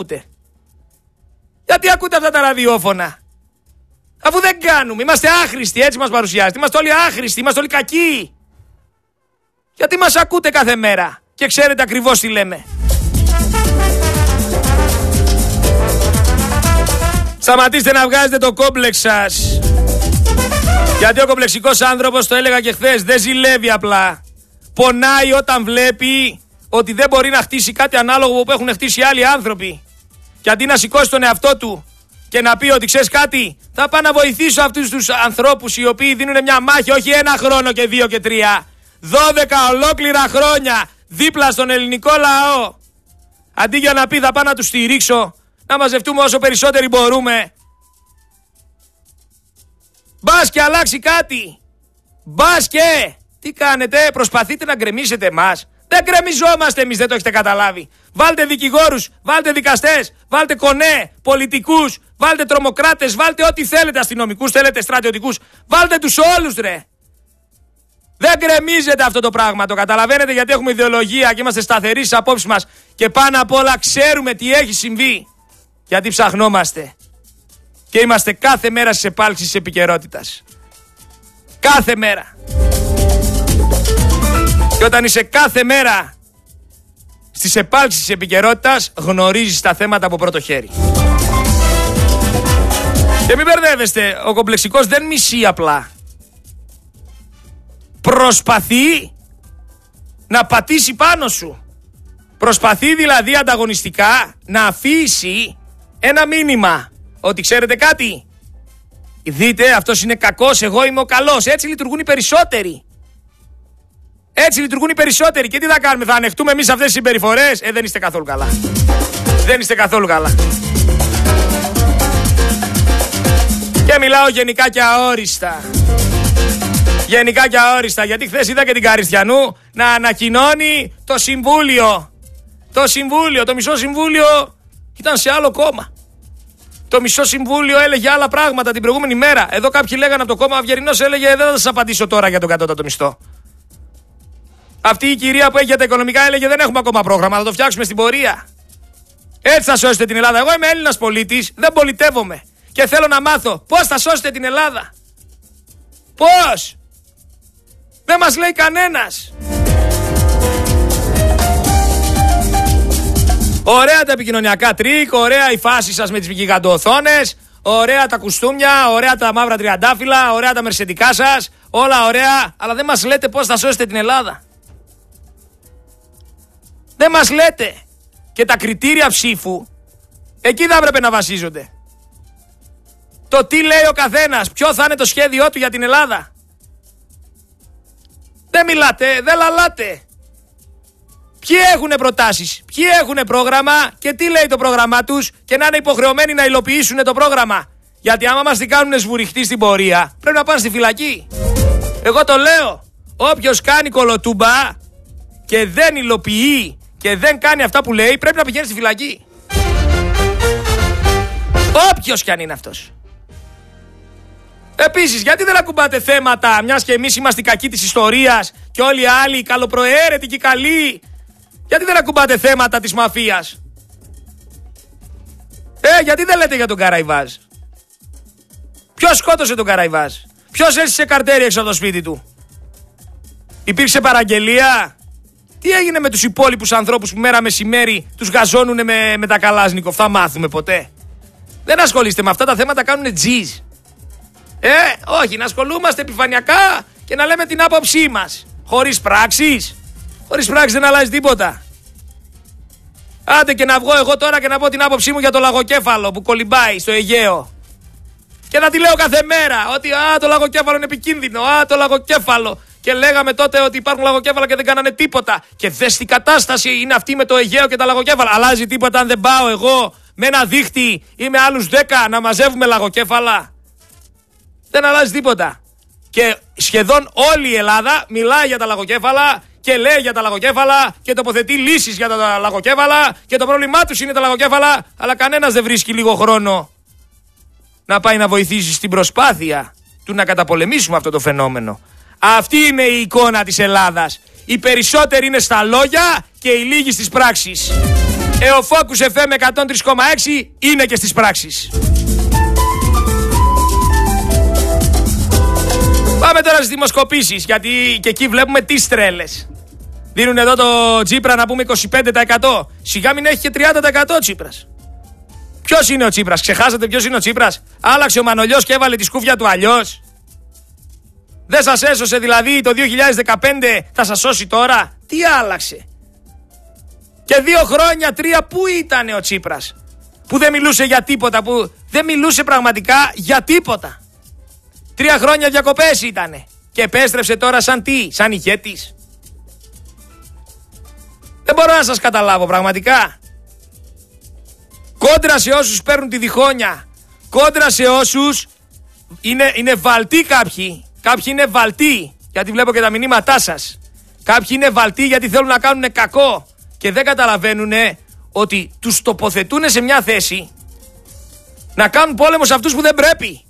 ακούτε? Γιατί ακούτε αυτά τα ραδιόφωνα? Αφού δεν κάνουμε, είμαστε άχρηστοι, έτσι μας παρουσιάζετε. Είμαστε όλοι άχρηστοι, είμαστε όλοι κακοί. Γιατί μας ακούτε κάθε μέρα και ξέρετε ακριβώς τι λέμε? Σταματήστε να βγάζετε το κόμπλεξ σας. Γιατί ο κομπλεξικός άνθρωπος, το έλεγα και χθες, δεν ζηλεύει απλά. Πονάει όταν βλέπει ότι δεν μπορεί να χτίσει κάτι ανάλογο που έχουν χτίσει άλλοι άνθρωποι. Και αντί να σηκώσει τον εαυτό του και να πει ότι ξέρεις κάτι, θα πάω να βοηθήσω αυτούς τους ανθρώπους οι οποίοι δίνουν μια μάχη, όχι 1 χρόνο και 2 και 3, 12 ολόκληρα χρόνια δίπλα στον ελληνικό λαό. Αντί για να πει θα πάω να τους στηρίξω, να μαζευτούμε όσο περισσότεροι μπορούμε. Μπας και αλλάξει κάτι. Μπας και. Τι κάνετε, προσπαθείτε να γκρεμίσετε εμάς? Δεν γκρεμιζόμαστε εμείς, δεν το έχετε καταλάβει. Βάλτε δικηγόρους, βάλτε δικαστές, βάλτε κονέ, πολιτικούς, βάλτε τρομοκράτες, βάλτε ό,τι θέλετε, αστυνομικούς, θέλετε στρατιωτικούς. Βάλτε τους όλους ρε. Δεν γκρεμίζεται αυτό το πράγμα, το καταλαβαίνετε, γιατί έχουμε ιδεολογία και είμαστε σταθεροί στις απόψεις μας και πάνω απ' όλα ξέρουμε τι έχει συμβεί. Γιατί ψαχνόμαστε και είμαστε κάθε μέρα στις επάλξεις της επικαιρότητας. Κάθε μέρα. Και όταν είσαι κάθε μέρα στις επάλξεις της επικαιρότητας, γνωρίζεις τα θέματα από πρώτο χέρι. Και μην μπερδεύεστε, ο κομπλεξικός δεν μισεί απλά. Προσπαθεί να πατήσει πάνω σου. Προσπαθεί δηλαδή ανταγωνιστικά να αφήσει ένα μήνυμα. Ότι ξέρετε κάτι, δείτε αυτός είναι κακός, εγώ είμαι ο καλός. Έτσι λειτουργούν οι περισσότεροι. Έτσι λειτουργούν οι περισσότεροι. Και τι θα κάνουμε, θα ανεχτούμε εμείς αυτές τις συμπεριφορές? Δεν είστε καθόλου καλά. Δεν είστε καθόλου καλά. Και μιλάω γενικά και αόριστα. Γενικά και αόριστα, γιατί χθες είδα και την Καριστιανού να ανακοινώνει το συμβούλιο. Το μισό συμβούλιο ήταν σε άλλο κόμμα. Το μισό συμβούλιο έλεγε άλλα πράγματα την προηγούμενη μέρα. Εδώ κάποιοι λέγανε από το κόμμα Αυγερινός, έλεγε δεν θα σας απαντήσω τώρα για τον κατώτατο μισθό. Αυτή η κυρία που έχει για τα οικονομικά έλεγε δεν έχουμε ακόμα πρόγραμμα, θα το φτιάξουμε στην πορεία. Έτσι θα σώσετε την Ελλάδα. Εγώ είμαι Έλληνας πολίτης, δεν πολιτεύομαι. Και θέλω να μάθω πώς θα σώσετε την Ελλάδα. Πώς? Δεν μας λέει κανένας. Ωραία τα επικοινωνιακά τρίκ, ωραία η φάση σας με τις γιγαντοοθόνες, ωραία τα κουστούμια, ωραία τα μαύρα τριαντάφυλλα, ωραία τα μερσεντικά σας, όλα ωραία, αλλά δεν μας λέτε πώς θα σώσετε την Ελλάδα. Δεν μας λέτε. Και τα κριτήρια ψήφου, εκεί θα έπρεπε να βασίζονται. Το τι λέει ο καθένας, ποιο θα είναι το σχέδιό του για την Ελλάδα. Δεν μιλάτε, δεν λαλάτε. Ποιοι έχουν προτάσεις, ποιοι έχουν πρόγραμμα και τι λέει το πρόγραμμά τους και να είναι υποχρεωμένοι να υλοποιήσουν το πρόγραμμα. Γιατί άμα μας την κάνουν σβουριχτή στην πορεία, πρέπει να πάνε στη φυλακή. Εγώ το λέω. Όποιος κάνει κολοτούμπα και δεν υλοποιεί και δεν κάνει αυτά που λέει, πρέπει να πηγαίνει στη φυλακή. Όποιος κι αν είναι αυτός. Επίσης, γιατί δεν ακουμπάτε θέματα, μιας και εμείς είμαστε οι κακοί της ιστορίας και όλοι οι άλλοι οι καλοπροαίρετοι και οι καλοί? Γιατί δεν ακουμπάτε θέματα της μαφίας? Γιατί δεν λέτε για τον Καραϊβάζ? Ποιος σκότωσε τον Καραϊβάζ? Ποιος έστησε καρτέρι έξω από το σπίτι του? Υπήρξε παραγγελία? Τι έγινε με τους υπόλοιπους ανθρώπους που μέρα μεσημέρι τους γαζώνουνε με τα Καλάζνικοφ? Θα μάθουμε ποτέ? Δεν ασχολείστε με αυτά τα θέματα, κάνουνε τζιζ. Όχι, να ασχολούμαστε επιφανειακά και να λέμε την άποψή μας. Χωρίς πράξεις. Χωρίς πράξεις δεν αλλάζει τίποτα. Άντε και να βγω εγώ τώρα και να πω την άποψή μου για το λαγοκέφαλο που κολυμπάει στο Αιγαίο. Και να τη λέω κάθε μέρα ότι το λαγοκέφαλο είναι επικίνδυνο. Το λαγοκέφαλο. Και λέγαμε τότε ότι υπάρχουν λαγοκέφαλα και δεν κάνανε τίποτα. Και δες τι κατάσταση είναι αυτή με το Αιγαίο και τα λαγοκέφαλα. Αλλάζει τίποτα αν δεν πάω εγώ με ένα δίχτυ ή με άλλους 10 να μαζεύουμε λαγοκέφαλα? Δεν αλλάζει τίποτα. Και σχεδόν όλη η Ελλάδα μιλάει για τα λαγοκέφαλα και λέει για τα λαγοκέφαλα και τοποθετεί λύσεις για τα λαγοκέφαλα και το πρόβλημά τους είναι τα λαγοκέφαλα, αλλά κανένας δεν βρίσκει λίγο χρόνο να πάει να βοηθήσει στην προσπάθεια του να καταπολεμήσουμε αυτό το φαινόμενο. Αυτή είναι η εικόνα της Ελλάδας. Οι περισσότεροι είναι στα λόγια και οι λίγοι στις πράξεις. Ο Focus FM 103,6 είναι και στις πράξεις. Πάμε τώρα στις δημοσκοπήσεις, γιατί και εκεί βλέπουμε τις τρέλες. Δίνουν εδώ το Τσίπρα να πούμε 25%. Σιγά μην έχει και 30% Τσίπρας. Ποιος είναι ο Τσίπρας? Ξεχάσατε ποιος είναι ο Τσίπρας? Άλλαξε ο Μανολιός και έβαλε τη σκούφια του αλλιώς. Δεν σας έσωσε δηλαδή το 2015, θα σας σώσει τώρα? Τι άλλαξε? Και 2 χρόνια, 3, πού ήταν ο Τσίπρας? Που δεν μιλούσε για τίποτα, που δεν μιλούσε πραγματικά για τίποτα. 3 χρόνια διακοπές ήτανε. Και επέστρεψε τώρα σαν τι? Σαν ηγέτης. Δεν μπορώ να σας καταλάβω πραγματικά. Κόντρα σε όσους παίρνουν τη διχόνια. Κόντρα σε όσους είναι βαλτοί κάποιοι. Κάποιοι είναι βαλτοί, γιατί βλέπω και τα μηνύματά σας. Κάποιοι είναι βαλτοί γιατί θέλουν να κάνουν κακό και δεν καταλαβαίνουν ότι τους τοποθετούν σε μια θέση να κάνουν πόλεμο σε αυτούς που δεν πρέπει.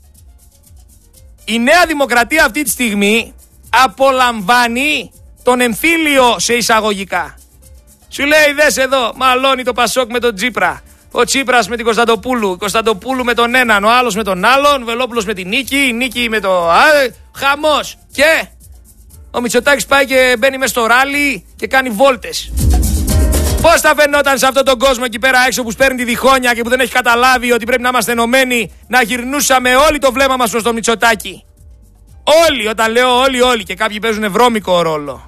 Η Νέα Δημοκρατία αυτή τη στιγμή απολαμβάνει τον εμφύλιο σε εισαγωγικά. Σου λέει δες εδώ, μαλώνει το Πασόκ με τον Τσίπρα. Ο Τσίπρας με την Κωνσταντοπούλου, η Κωνσταντοπούλου με τον έναν, ο άλλος με τον άλλον, Βελόπουλος με την Νίκη, η Νίκη με το χαμός. Και ο Μητσοτάκης πάει και μπαίνει μέσα στο ράλι και κάνει βόλτες. Πώς θα φαινόταν σε αυτόν τον κόσμο εκεί πέρα έξω που σπέρνει τη διχόνια και που δεν έχει καταλάβει ότι πρέπει να είμαστε ενωμένοι, να γυρνούσαμε όλοι το βλέμμα μας προς το Μητσοτάκη? Όλοι, όταν λέω όλοι, και κάποιοι παίζουν βρώμικο ρόλο.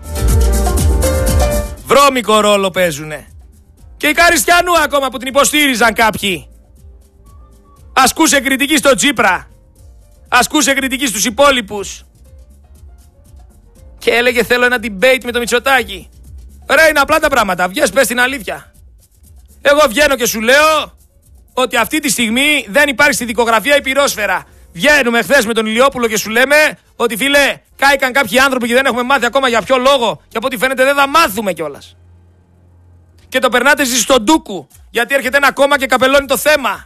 Βρώμικο ρόλο παίζουνε. Και η Καριστιανού ακόμα που την υποστήριζαν κάποιοι. Ασκούσε κριτική στο Τσίπρα. Ασκούσε κριτική στους υπόλοιπους. Και έλεγε θέλω ένα debate με το Μητσοτάκη. Ρε, είναι απλά τα πράγματα. Βγες, πες την αλήθεια. Εγώ βγαίνω και σου λέω ότι αυτή τη στιγμή δεν υπάρχει στη δικογραφία η πυρόσφαιρα. Βγαίνουμε χθες με τον Ηλιόπουλο και σου λέμε ότι φίλε, κάηκαν κάποιοι άνθρωποι και δεν έχουμε μάθει ακόμα για ποιο λόγο. Και από ό,τι φαίνεται δεν θα μάθουμε κιόλας. Και το περνάτε εσείς στον ντούκου, γιατί έρχεται ένα κόμμα και καπελώνει το θέμα.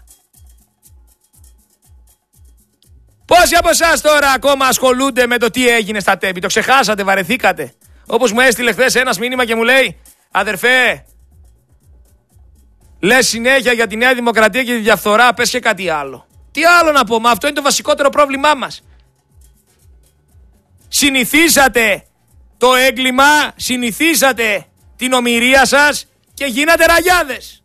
Πόσοι από εσάς τώρα ακόμα ασχολούνται με το τι έγινε στα Τέμπη? Το ξεχάσατε, βαρεθήκατε? Όπως μου έστειλε χθες ένας μήνυμα και μου λέει αδερφέ, λες συνέχεια για τη Νέα Δημοκρατία και τη διαφθορά, πες και κάτι άλλο. Τι άλλο να πω? Μα αυτό είναι το βασικότερο πρόβλημά μας. Συνηθίσατε το έγκλημα, συνηθίσατε την ομηρία σας και γίνατε ραγιάδες.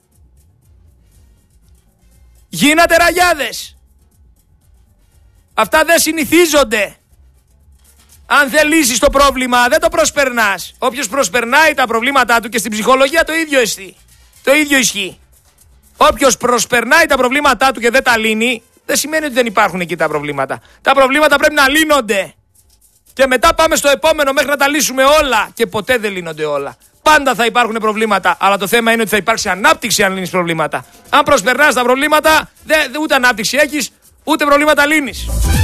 Γίνατε ραγιάδες. Αυτά δεν συνηθίζονται. Αν δεν λύσεις το πρόβλημα, δεν το προσπερνάς. Όποιος προσπερνάει τα προβλήματά του, και στην ψυχολογία το ίδιο ισχύει. Το ίδιο ισχύει. Όποιος προσπερνάει τα προβλήματά του και δεν τα λύνει, δεν σημαίνει ότι δεν υπάρχουν εκεί τα προβλήματα. Τα προβλήματα πρέπει να λύνονται. Και μετά πάμε στο επόμενο μέχρι να τα λύσουμε όλα. Και ποτέ δεν λύνονται όλα. Πάντα θα υπάρχουν προβλήματα. Αλλά το θέμα είναι ότι θα υπάρξει ανάπτυξη αν λύνεις προβλήματα. Αν προσπερνάς τα προβλήματα, ούτε ανάπτυξη έχεις, ούτε προβλήματα λύνεις.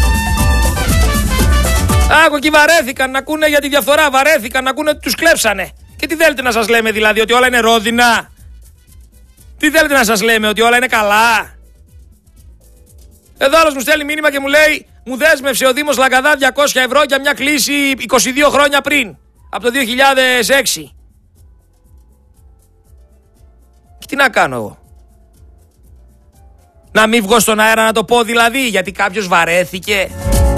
Άκου, εκεί βαρέθηκαν να ακούνε για τη διαφθορά. Βαρέθηκαν να ακούνε ότι τους κλέψανε. Και τι θέλετε να σας λέμε δηλαδή? Ότι όλα είναι ρόδινα? Τι θέλετε να σας λέμε? Ότι όλα είναι καλά? Εδώ άλλος μου στέλνει μήνυμα και μου λέει μου δέσμευσε ο Δήμος Λαγκαδά 200 ευρώ για μια κλήση 22 χρόνια πριν. Από το 2006. Και τι να κάνω εγώ? Να μην βγω στον αέρα να το πω δηλαδή? Γιατί κάποιος βαρέθηκε?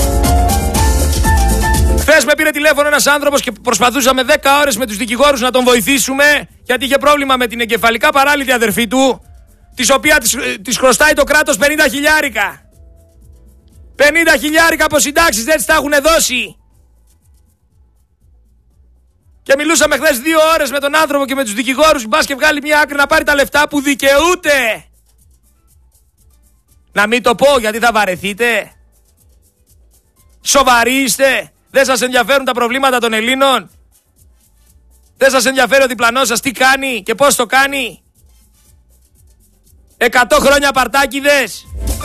Χθες με πήρε τηλέφωνο ένας άνθρωπος και προσπαθούσαμε 10 ώρες με τους δικηγόρους να τον βοηθήσουμε, γιατί είχε πρόβλημα με την εγκεφαλικά παράλυτη αδερφή του, της οποία της χρωστάει το κράτος 50 χιλιάρικα. 50 χιλιάρικα από συντάξεις δεν τις τα έχουν δώσει. Και μιλούσαμε χθες 2 ώρες με τον άνθρωπο και με τους δικηγόρους, μπας και βγάλει μια άκρη να πάρει τα λεφτά που δικαιούται. Να μην το πω γιατί θα βαρεθείτε. Σοβαροί είστε? Δεν σας ενδιαφέρουν τα προβλήματα των Ελλήνων? Δεν σας ενδιαφέρει ο διπλανός σας τι κάνει και πώς το κάνει? 100 χρόνια παρτάκιδες.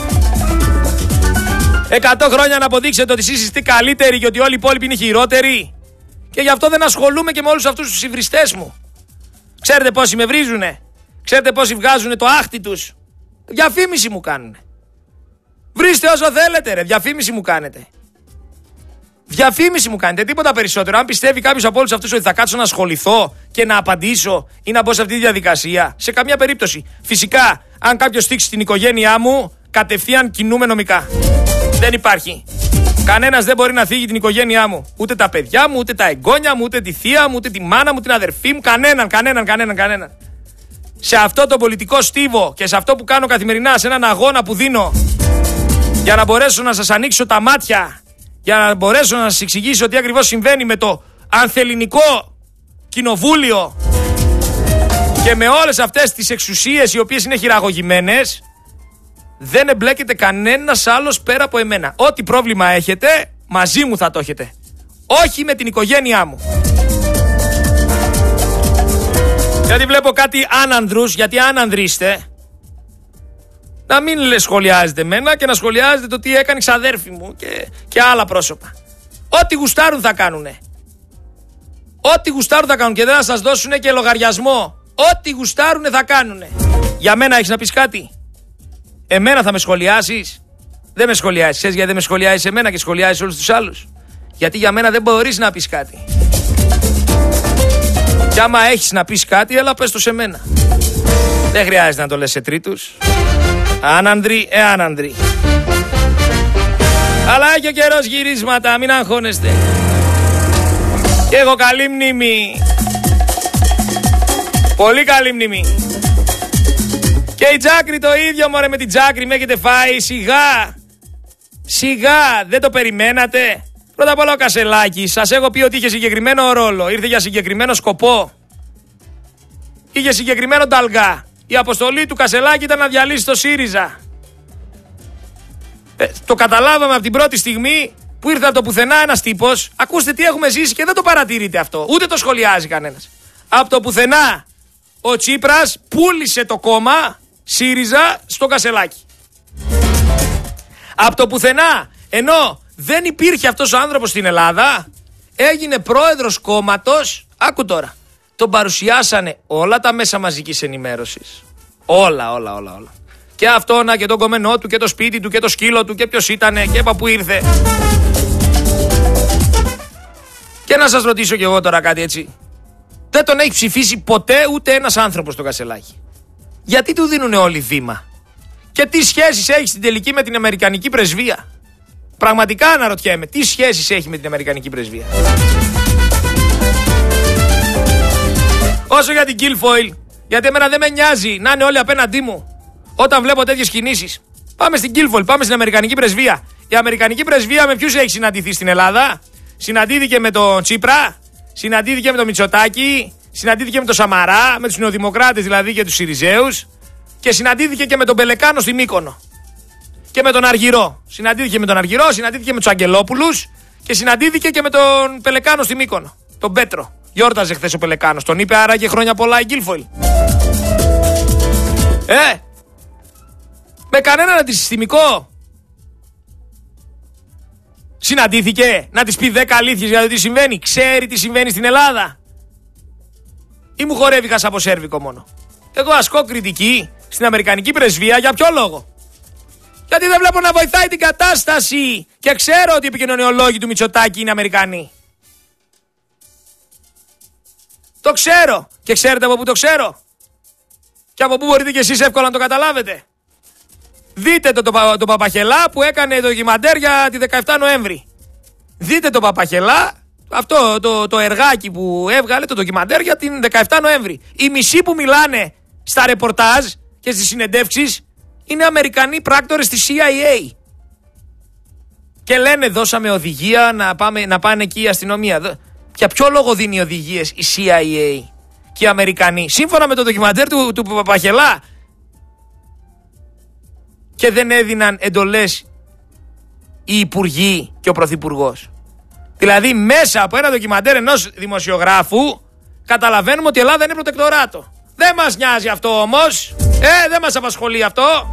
100 χρόνια να αποδείξετε ότι εσείς είστε καλύτεροι και ότι όλοι οι υπόλοιποι είναι χειρότεροι. Και γι' αυτό δεν ασχολούμαι και με όλους αυτούς τους υβριστές μου. Ξέρετε πόσοι με βρίζουνε? Ξέρετε πόσοι βγάζουνε το άχτι τους? Διαφήμιση μου κάνουνε. Βρίστε όσο θέλετε ρε, διαφήμιση μου κάνετε. Διαφήμιση μου κάνετε, τίποτα περισσότερο. Αν πιστεύει κάποιος από όλους αυτούς ότι θα κάτσω να ασχοληθώ και να απαντήσω ή να μπω σε αυτή τη διαδικασία, σε καμία περίπτωση. Φυσικά, αν κάποιος θίξει την οικογένειά μου, κατευθείαν κινούμε νομικά. Δεν υπάρχει. Κανένας δεν μπορεί να θίγει την οικογένειά μου. Ούτε τα παιδιά μου, ούτε τα εγγόνια μου, ούτε τη θεία μου, ούτε τη μάνα μου, την αδερφή μου. Κανέναν. Σε αυτό το πολιτικό στίβο και σε αυτό που κάνω καθημερινά, σε έναν αγώνα που δίνω για να μπορέσω να σας ανοίξω τα μάτια, για να μπορέσω να σας εξηγήσω τι ακριβώς συμβαίνει με το ανθελληνικό κοινοβούλιο και με όλες αυτές τις εξουσίες οι οποίες είναι χειραγωγημένες, δεν εμπλέκεται κανένας άλλος πέρα από εμένα. Ό,τι πρόβλημα έχετε, μαζί μου θα το έχετε. Όχι με την οικογένειά μου. Γιατί βλέπω κάτι άνανδρους, γιατί άνανδροι είστε, να μην σχολιάζετε εμένα και να σχολιάζετε το τι έκανε η ξαδέρφη μου και άλλα πρόσωπα. Ό,τι γουστάρουν θα κάνουνε. Ό,τι γουστάρουν θα κάνουν και δεν θα σας δώσουνε και λογαριασμό. Ό,τι γουστάρουνε θα κάνουνε. Για μένα έχεις να πεις κάτι? Εμένα θα με σχολιάσεις? Δεν με σχολιάσεις. Ξέρεις γιατί δεν με σχολιάζεις εμένα και σχολιάζεις όλους τους άλλους? Γιατί για μένα δεν μπορείς να πεις κάτι. Και άμα έχεις να πεις κάτι, έλα πες το σε μένα. Δεν χρειάζεται να το λες σε τρίτους. Άνανδροι, άνανδροι. Αλλά έχει ο καιρός γυρίσματα, μην αγχώνεστε. Και έχω καλή μνήμη. Πολύ καλή μνήμη. Και η Τζάκρη το ίδιο, μωρέ, με την Τζάκρη με έχετε φάει. Σιγά, δεν το περιμένατε? Πρώτα απ' όλα ο Κασελάκης, σας έχω πει ότι είχε συγκεκριμένο ρόλο. Ήρθε για συγκεκριμένο σκοπό. Είχε συγκεκριμένο ταλγά. Η αποστολή του Κασελάκη ήταν να διαλύσει το ΣΥΡΙΖΑ. Το καταλάβαμε από την πρώτη στιγμή που ήρθε από το πουθενά ένας τύπος. Ακούστε τι έχουμε ζήσει και δεν το παρατηρείτε αυτό. Ούτε το σχολιάζει κανένας. Από το πουθενά ο Τσίπρας πούλησε το κόμμα ΣΥΡΙΖΑ στο Κασελάκη. Από το πουθενά, ενώ δεν υπήρχε αυτός ο άνθρωπος στην Ελλάδα, έγινε πρόεδρος κόμματος. Άκου τώρα. Τον παρουσιάσανε όλα τα μέσα μαζικής ενημέρωσης. Όλα. Και αυτόνα και τον κομμενό του και το σπίτι του και το σκύλο του και ποιος ήτανε και από πού ήρθε. Και να σας ρωτήσω κι εγώ τώρα κάτι έτσι. Δεν τον έχει ψηφίσει ποτέ ούτε ένας άνθρωπος τον Κασελάκη. Γιατί του δίνουνε όλοι βήμα? Και τι σχέσεις έχει στην τελική με την Αμερικανική πρεσβεία? Πραγματικά αναρωτιέμαι, τι σχέσεις έχει με την Αμερικανική πρεσβεία? Όσο για την Guilfoyle, γιατί εμένα δεν με νοιάζει να είναι όλοι απέναντί μου όταν βλέπω τέτοιες κινήσεις. Πάμε στην Guilfoyle, πάμε στην Αμερικανική πρεσβεία. Η Αμερικανική πρεσβεία με ποιους έχει συναντηθεί στην Ελλάδα? Συναντήθηκε με τον Τσίπρα, συναντήθηκε με τον Μητσοτάκη, συναντήθηκε με τον Σαμαρά, με τους νεοδημοκράτες δηλαδή και τους Συριζέους, και συναντήθηκε και με τον Πελεκάνο στη Μύκονο. Και με τον Αργυρό. Συναντήθηκε με τον Αργυρό, συναντήθηκε με τους Αγγελόπουλους και συναντήθηκε και με τον Πελεκάνο στη Μύκονο. Τον Πέτρο. Γιόρταζε χθες ο Πελεκάνος. Τον είπε άραγε χρόνια πολλά η Guilfoyle. Με κανέναν αντισυστημικό. Συναντήθηκε να της πει 10 αλήθειες για το τι συμβαίνει? Ξέρει τι συμβαίνει στην Ελλάδα? Ή μου χορεύει χασαποσέρβικο μόνο? Εγώ ασκώ κριτική στην Αμερικανική πρεσβεία για ποιο λόγο? Γιατί δεν βλέπω να βοηθάει την κατάσταση και ξέρω ότι οι επικοινωνιολόγοι του Μητσοτάκη είναι Αμερικανοί. Το ξέρω. Και ξέρετε από πού το ξέρω? Και από πού μπορείτε κι εσείς εύκολα να το καταλάβετε? Δείτε το Παπαχελά που έκανε το ντοκιμαντέρ για τη 17 Νοέμβρη. Δείτε το Παπαχελά, αυτό το εργάκι που έβγαλε το ντοκιμαντέρ για την 17 Νοέμβρη. Οι μισοί που μιλάνε στα ρεπορτάζ και στις συνεντεύξεις είναι Αμερικανοί πράκτορες της CIA. Και λένε δώσαμε οδηγία να πάνε εκεί η αστυνομία. Για ποιο λόγο δίνει οδηγίες η CIA και οι Αμερικανοί? Σύμφωνα με το ντοκιμαντέρ του Παπαχελά. Και δεν έδιναν εντολές οι υπουργοί και ο πρωθυπουργός. Δηλαδή μέσα από ένα ντοκιμαντέρ ενός δημοσιογράφου καταλαβαίνουμε ότι η Ελλάδα είναι προτεκτοράτο. Δεν μας νοιάζει αυτό όμως. Δεν μας απασχολεί αυτό.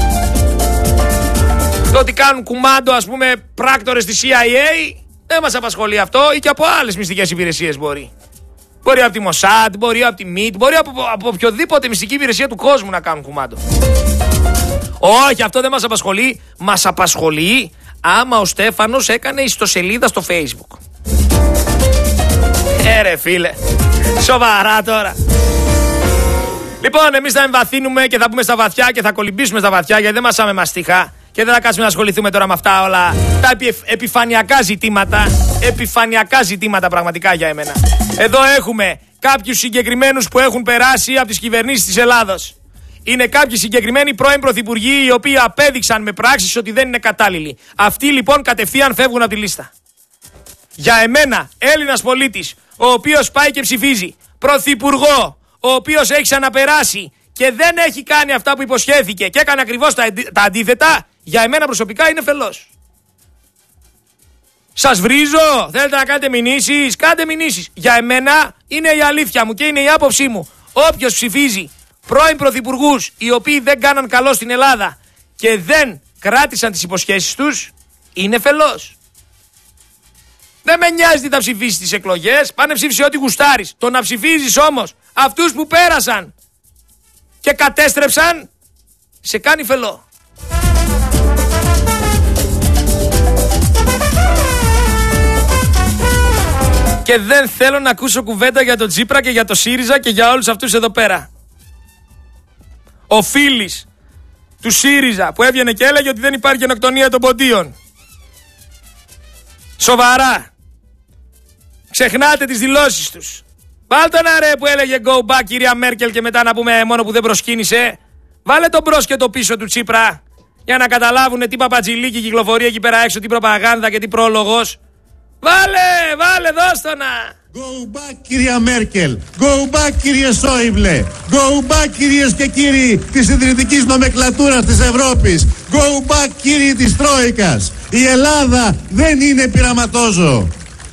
Το ότι κάνουν κουμάντο ας πούμε πράκτορες της CIA δεν μας απασχολεί αυτό, ή και από άλλες μυστικές υπηρεσίες μπορεί. Μπορεί από τη Μοσάτ, μπορεί από τη ΜΙΤ, μπορεί από οποιοδήποτε μυστική υπηρεσία του κόσμου να κάνουν κουμάντο. Όχι, αυτό δεν μας απασχολεί. Μας απασχολεί άμα ο Στέφανος έκανε ιστοσελίδα στο Facebook. Ρε φίλε, σοβαρά τώρα. Λοιπόν, εμείς θα εμβαθύνουμε και θα μπούμε στα βαθιά και θα κολυμπήσουμε στα βαθιά, γιατί δεν μασάμε μαστιχά και δεν θα κάτσουμε να ασχοληθούμε τώρα με αυτά όλα τα επιφανειακά ζητήματα. Επιφανειακά ζητήματα πραγματικά για εμένα. Εδώ έχουμε κάποιους συγκεκριμένους που έχουν περάσει από τις κυβερνήσεις της Ελλάδος. Είναι κάποιοι συγκεκριμένοι πρώην πρωθυπουργοί οι οποίοι απέδειξαν με πράξεις ότι δεν είναι κατάλληλοι. Αυτοί λοιπόν κατευθείαν φεύγουν από τη λίστα. Για εμένα, Έλληνας πολίτης, ο οποίος πάει και ψηφίζει πρωθυπουργό, ο οποίος έχει ξαναπεράσει και δεν έχει κάνει αυτά που υποσχέθηκε και έκανε ακριβώς τα αντίθετα, για εμένα προσωπικά είναι φελός. Σας βρίζω, θέλετε να κάνετε μηνύσεις, κάντε μηνύσεις. Για εμένα είναι η αλήθεια μου και είναι η άποψή μου. Όποιος ψηφίζει πρώην πρωθυπουργούς οι οποίοι δεν κάναν καλό στην Ελλάδα και δεν κράτησαν τις υποσχέσεις τους, είναι φελός. Δεν με νοιάζει τι θα ψηφίσεις στις εκλογές, πάνε ψήφισε ό,τι γουστάρεις. Το να ψηφίζεις όμως αυτούς που πέρασαν και κατέστρεψαν, σε κάνει φελό. Και δεν θέλω να ακούσω κουβέντα για τον Τσίπρα και για το ΣΥΡΙΖΑ και για όλους αυτούς εδώ πέρα. Ο Φίλης του ΣΥΡΙΖΑ που έβγαινε και έλεγε ότι δεν υπάρχει γενοκτονία των ποντίων. Σοβαρά. Ξεχνάτε τις δηλώσεις τους. Βάλτε ένα ρε που έλεγε go back κυρία Μέρκελ και μετά να πούμε μόνο που δεν προσκύνησε. Βάλε τον μπρος και το πίσω του Τσίπρα για να καταλάβουν τι παπατζηλίκι κυκλοφορεί εκεί πέρα έξω, τι προπαγάνδα και τι πρόλογος. Βάλε, δώσ' το να. Go back κυρία Μέρκελ, go back κύριε Σόιμπλε, go back κυρίες και κύριοι της ιδρυτικής νομεκλατούρας της Ευρώπης, go back κύριοι της Τρόικας. Η Ελλάδα δεν είναι πειραματόζωο.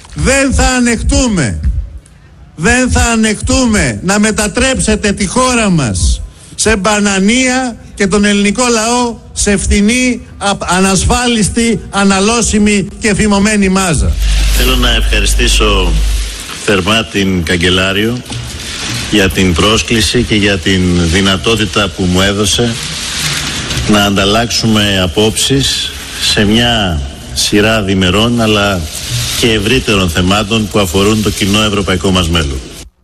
Δεν θα ανεχτούμε να μετατρέψετε τη χώρα μας σε μπανανία και τον ελληνικό λαό σε φθηνή, ανασφάλιστη, αναλώσιμη και φημωμένη μάζα. Θέλω να ευχαριστήσω θερμά την Καγκελάριο για την πρόσκληση και για την δυνατότητα που μου έδωσε να ανταλλάξουμε απόψεις σε μια σειρά διμερών αλλά και ευρύτερων θεμάτων που αφορούν το κοινό ευρωπαϊκό μας μέλλον.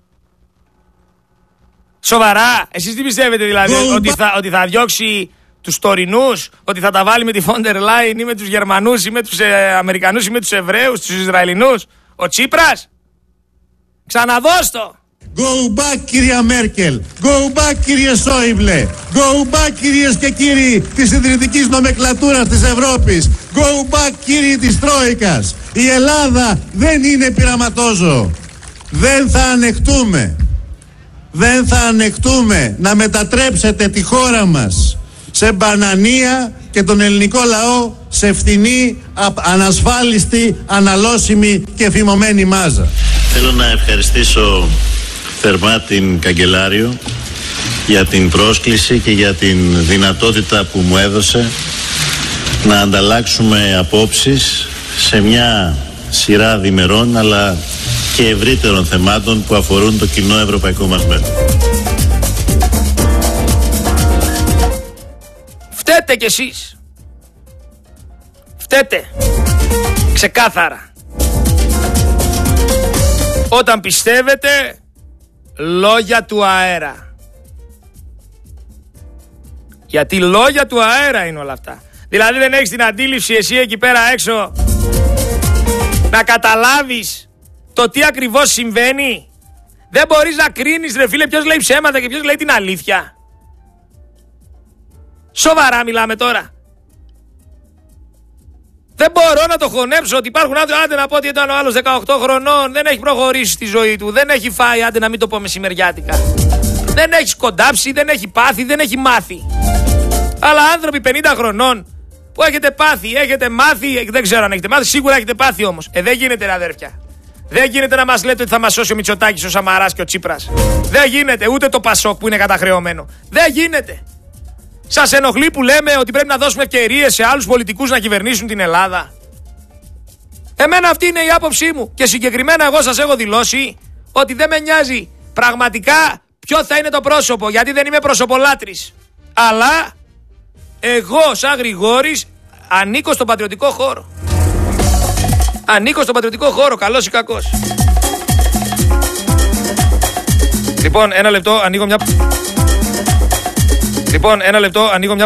Σοβαρά, εσείς τι πιστεύετε δηλαδή, ότι θα διώξει τους τωρινούς, ότι θα τα βάλει με τη Φόντερ Λάιν ή με τους Γερμανούς ή με τους Αμερικανούς ή με τους Εβραίους, τους Ισραηλινούς, ο Τσίπρας? Ξαναδώσ' το! Go back κυρία Μέρκελ, go back κύριε Σόιμπλε, go back κυρίες και κύριοι της ιδρυτικής νομεκλατούρας της Ευρώπης, go back κύριοι της Τρόικας. Η Ελλάδα δεν είναι πειραματόζωο. Δεν θα ανεχτούμε να μετατρέψετε τη χώρα μας σε μπανανία και τον ελληνικό λαό σε φθηνή, ανασφάλιστη, αναλώσιμη και φημωμένη μάζα. Θέλω να ευχαριστήσω θερμά την Καγκελάριο για την πρόσκληση και για την δυνατότητα που μου έδωσε να ανταλλάξουμε απόψεις σε μια σειρά διμερών αλλά και ευρύτερων θεμάτων που αφορούν το κοινό ευρωπαϊκό μας μέλλον. Φταίτε κι εσείς. Φταίτε. Ξεκάθαρα. Όταν πιστεύετε λόγια του αέρα. Γιατί λόγια του αέρα είναι όλα αυτά. Δηλαδή δεν έχεις την αντίληψη εσύ εκεί πέρα έξω να καταλάβεις το τι ακριβώς συμβαίνει. Δεν μπορείς να κρίνεις ρε φίλε ποιος λέει ψέματα και ποιος λέει την αλήθεια. Σοβαρά μιλάμε τώρα. Δεν μπορώ να το χωνέψω ότι υπάρχουν άνθρωποι. Άντε να πω ότι ήταν ο άλλος 18 χρονών, δεν έχει προχωρήσει στη ζωή του, δεν έχει φάει, άντε να μην το πω μεσημεριάτικα. Δεν έχει σκοντάψει, δεν έχει πάθει, δεν έχει μάθει. Αλλά άνθρωποι 50 χρονών που έχετε πάθει, έχετε μάθει, δεν ξέρω αν έχετε μάθει, σίγουρα έχετε πάθει όμως. Δεν γίνεται ρε αδέρφια. Δεν γίνεται να μας λέτε ότι θα μας σώσει ο Μητσοτάκης, ο Σαμαράς και ο Τσίπρας. Δεν γίνεται, ούτε το Πασόκ που είναι καταχρεωμένο. Δεν γίνεται. Σας ενοχλεί που λέμε ότι πρέπει να δώσουμε ευκαιρίες σε άλλους πολιτικούς να κυβερνήσουν την Ελλάδα? Εμένα αυτή είναι η άποψή μου. Και συγκεκριμένα εγώ σας έχω δηλώσει ότι δεν με νοιάζει πραγματικά ποιο θα είναι το πρόσωπο, γιατί δεν είμαι προσωπολάτρης. Αλλά εγώ σαν Γρηγόρης ανήκω στον πατριωτικό χώρο. Ανήκω στον πατριωτικό χώρο, καλός ή κακός. Λοιπόν, ένα λεπτό, ανοίγω μια